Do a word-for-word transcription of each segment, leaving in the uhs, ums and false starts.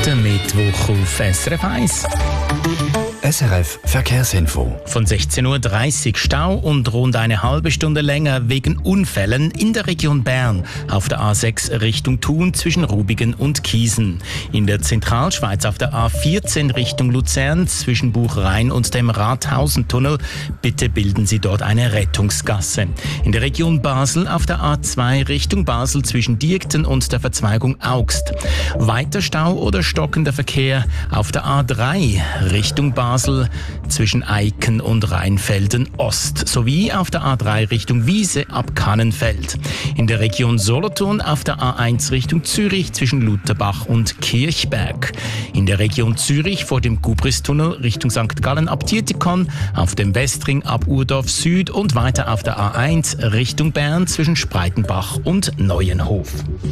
guten Mittwoch auf S R F eins. S R F Verkehrsinfo. Von sechzehn Uhr dreißig Stau und rund eine halbe Stunde länger wegen Unfällen in der Region Bern auf der A sechs Richtung Thun zwischen Rubigen und Kiesen. In der Zentralschweiz auf der A vierzehn Richtung Luzern zwischen Buchrain und dem Rathausentunnel. Bitte bilden Sie dort eine Rettungsgasse. In der Region Basel auf der A zwei Richtung Basel zwischen Diekten und der Verzweigung Augst. Weiter Stau oder stockender Verkehr auf der A drei Richtung Basel zwischen Eiken und Rheinfelden Ost sowie auf der A drei Richtung Wiese ab Kannenfeld. In der Region Solothurn auf der A eins Richtung Zürich zwischen Lutherbach und Kirchberg. In der Region Zürich vor dem Gubristunnel Richtung Sankt Gallen ab Dietikon, auf dem Westring ab Urdorf Süd und weiter auf der A eins Richtung Bern zwischen Spreitenbach und Neuenhof.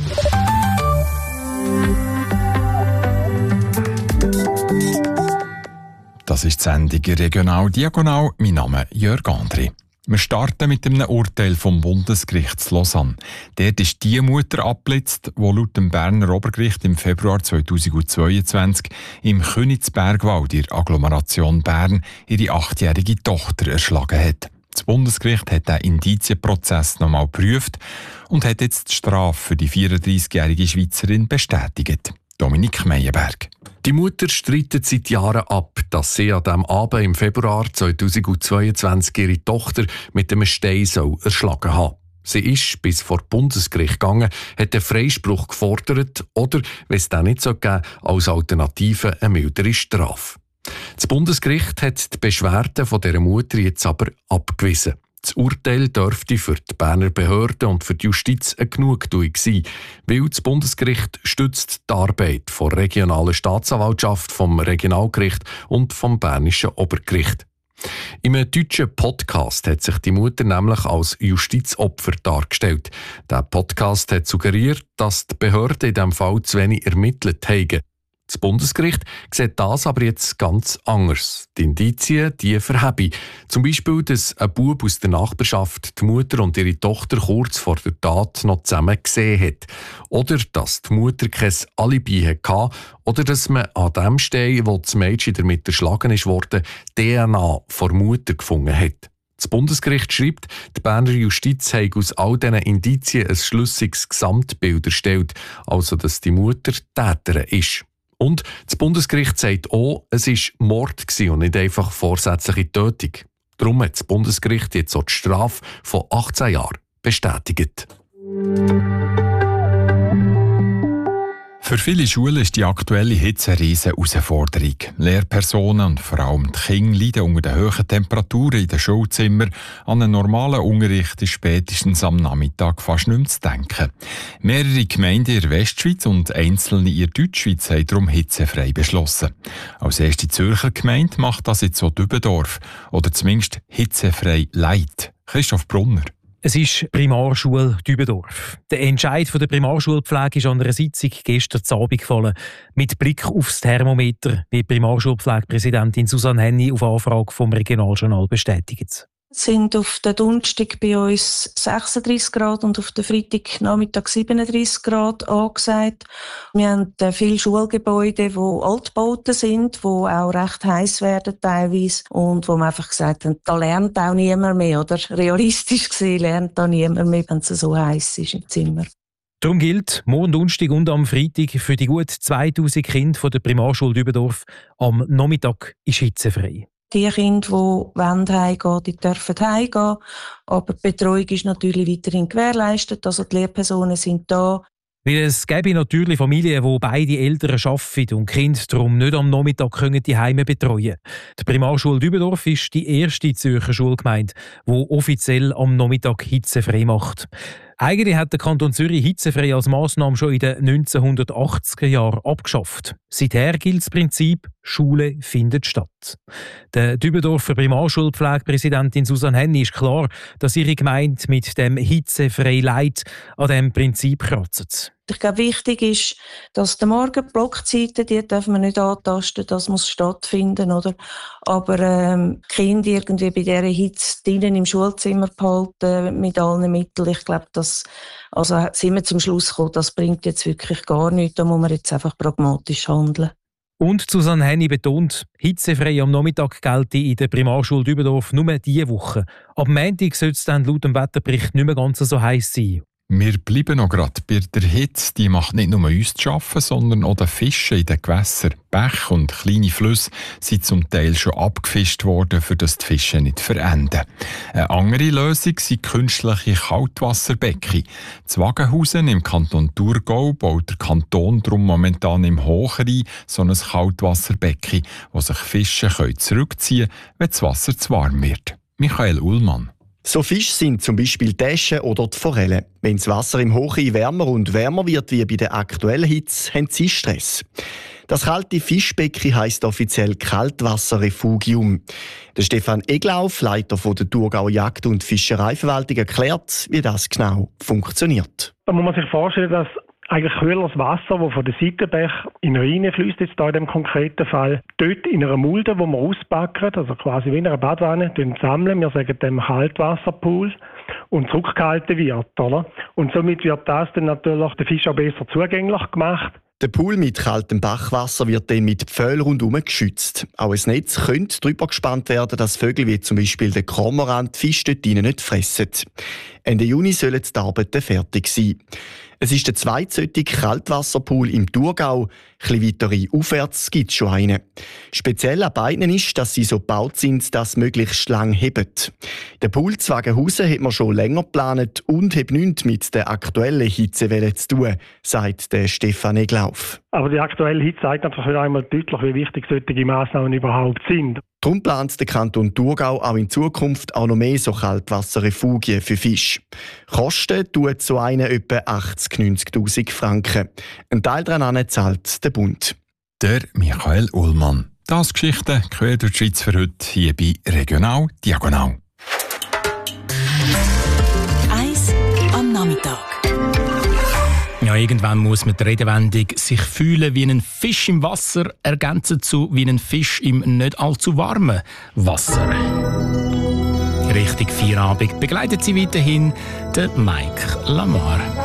Das ist die Sendung Regional Diagonal. Mein Name ist Jörg Andri. Wir starten mit einem Urteil vom Bundesgericht zu Lausanne. Dort ist die Mutter abgeblitzt, die laut dem Berner Obergericht im Februar zweitausendzweiundzwanzig im Königsbergwald in der Agglomeration Bern ihre achtjährige Tochter erschlagen hat. Das Bundesgericht hat den Indizienprozess nochmal geprüft und hat jetzt die Strafe für die vierunddreißigjährige Schweizerin bestätigt. Dominik Meyerberg. Die Mutter streitet seit Jahren ab, dass sie an diesem Abend im Februar zweitausendzweiundzwanzig ihre Tochter mit einem Stein erschlagen hat. Sie ist bis vor Bundesgericht gegangen, hat einen Freispruch gefordert oder, wenn es den nicht so geben, als Alternative eine mildere Strafe. Das Bundesgericht hat die Beschwerden von dieser Mutter jetzt aber abgewiesen. Das Urteil dürfte für die Berner Behörden und für die Justiz eine Genugtuung sein, weil das Bundesgericht stützt die Arbeit der regionalen Staatsanwaltschaft, vom Regionalgericht und vom Bernischen Obergericht. Im deutschen Podcast hat sich die Mutter nämlich als Justizopfer dargestellt. Der Podcast hat suggeriert, dass die Behörden in diesem Fall zu wenig ermittelt haben. Das Bundesgericht sieht das aber jetzt ganz anders. Die Indizien, die verhebe. Zum Beispiel, dass ein Bub aus der Nachbarschaft die Mutter und ihre Tochter kurz vor der Tat noch zusammen gesehen hat. Oder dass die Mutter kein Alibi hatte. Oder dass man an dem Stein, wo das Mädchen damit erschlagen wurde, D N A von der Mutter gefunden hat. Das Bundesgericht schreibt, die Berner Justiz habe aus all diesen Indizien ein schlüssiges Gesamtbild erstellt, also dass die Mutter Täterin ist. Und das Bundesgericht sagt auch, es war Mord und nicht einfach vorsätzliche Tötung. Darum hat das Bundesgericht jetzt auch die Strafe von achtzehn Jahren bestätigt. Für viele Schulen ist die aktuelle Hitze eine riesige Herausforderung. Lehrpersonen und vor allem die Kinder leiden unter den hohen Temperaturen in den Schulzimmern. An einen normalen Unterricht ist spätestens am Nachmittag fast nicht mehr zu denken. Mehrere Gemeinden in der Westschweiz und einzelne in der Deutschschweiz haben darum hitzefrei beschlossen. Als erste Zürcher Gemeinde macht das jetzt so Dübendorf. Oder zumindest hitzefrei Light. Christoph Brunner. Es ist Primarschule Dübendorf. Der Entscheid der Primarschulpflege ist an einer Sitzung gestern Abend gefallen. Mit Blick aufs Thermometer, wie Primarschulpflegepräsidentin Susanne Henny auf Anfrage vom Regionaljournal bestätigt. Es sind auf den Donnerstag bei uns sechsunddreissig Grad und auf den Freitagnachmittag siebenunddreissig Grad angesagt. Wir haben viele Schulgebäude, die Altbauten sind, die auch recht heiß werden teilweise und wo wir einfach gesagt haben, da lernt auch niemand mehr. Oder realistisch gesehen lernt da niemand mehr, wenn es so heiß ist im Zimmer. Darum gilt, morgen Donnerstag und am Freitag für die gut zweitausend Kinder von der Primarschule Dübendorf, am Nachmittag ist hitzefrei. Die Kinder, die heimgehen wollen, die dürfen heimgehen. Aber die Betreuung ist natürlich weiterhin gewährleistet. Also die Lehrpersonen sind da. Weil es gäbe natürlich Familien, wo beide Eltern arbeiten und die Kinder darum nicht am Nachmittag können die Heime betreuen. Die Primarschule Dübendorf ist die erste Zürcher Schulgemeinde, die offiziell am Nachmittag hitzefrei macht. Eigentlich hat der Kanton Zürich hitzefrei als Massnahme schon in den neunzehnhundertachtziger Jahren abgeschafft. Seither gilt das Prinzip Schule findet statt. Der Dübendorfer Primarschulpflegepräsidentin Susanne Henny ist klar, dass ihre Gemeinde mit dem hitzefrei Leid an diesem Prinzip kratzt. Ich glaube, wichtig ist, dass die Morgenblockzeiten, die darf man nicht antasten, das muss stattfinden, oder? Aber ähm, die Kinder irgendwie bei dieser Hitze drinnen im Schulzimmer behalten, mit allen Mitteln, ich glaube, das, also sind wir zum Schluss gekommen, das bringt jetzt wirklich gar nichts, da muss man jetzt einfach pragmatisch handeln. Und Susanne Henny betont, hitzefrei am Nachmittag gelte in der Primarschule Dübendorf nur diese Woche. Ab Montag soll es dann laut dem Wetterbericht nicht mehr ganz so heiß sein. Wir bleiben noch gerade bei der Hitze. Die macht nicht nur uns zu arbeiten, sondern auch den Fischen in den Gewässern. Bäche und kleine Flüsse sind zum Teil schon abgefischt worden, für das die Fische nicht verenden. Eine andere Lösung sind künstliche Kaltwasserbecken. In Wagenhausen im Kanton Thurgau baut der Kanton darum momentan im Hochrhein so ein Kaltwasserbecken, wo sich Fische zurückziehen können, wenn das Wasser zu warm wird. Michael Ullmann. So Fische sind zum Beispiel die Äsche oder die Forellen. Wenn das Wasser im Hochrhein wärmer und wärmer wird wie bei der aktuellen Hitze, haben sie Stress. Das kalte Fischbecken heisst offiziell Kaltwasserrefugium. Der Stefan Eglauf, Leiter der Thurgauer Jagd- und Fischereiverwaltung, erklärt, wie das genau funktioniert. Da muss man sich vorstellen, dass eigentlich kühleres Wasser, das von den Seitenbächen in den Rhein fließt, jetzt da in dem konkreten Fall, dort in einer Mulde, wo wir auspacken, also quasi wie in einer Badwanne, sammeln, wir sagen dem Kaltwasserpool, und zurückgehalten wird. Oder? Und somit wird das dann natürlich den Fisch auch besser zugänglich gemacht. Der Pool mit kaltem Bachwasser wird dann mit Pfählen rundherum geschützt. Auch ein Netz könnte darüber gespannt werden, dass Vögel wie zum Beispiel der Kormoran die Fische dort drinnen nicht fressen. Ende Juni sollen die Arbeiten fertig sein. Es ist der zweitsolche Kaltwasserpool im Thurgau. Ein weiter aufwärts gibt es schon einen. Speziell an beiden ist, dass sie so gebaut sind, dass sie möglichst lang heben. Der Pool zu Wagenhausen hat man schon länger geplant und hat nichts mit der aktuellen Hitzewelle zu tun, sagt der Stefan Eglauf. Aber die aktuelle Hitze zeigt einfach wieder einmal deutlich, wie wichtig solche Massnahmen überhaupt sind. Darum plant der Kanton Thurgau auch in Zukunft auch noch mehr so Kaltwasserrefugien für Fische. Kosten tut so eine etwa achtzig bis neunzigtausend Franken. Ein Teil daran zahlt der Bund. Der Michael Ullmann. Das Geschichte quer durch die Schweiz für heute hier bei Regional Diagonal. Eis am Nachmittag. Ja, irgendwann muss man die Redewendung «sich fühlen wie ein Fisch im Wasser» ergänzen zu «wie ein Fisch im nicht allzu warmen Wasser». Richtig Feierabend begleitet sie weiterhin der Mike Lamar.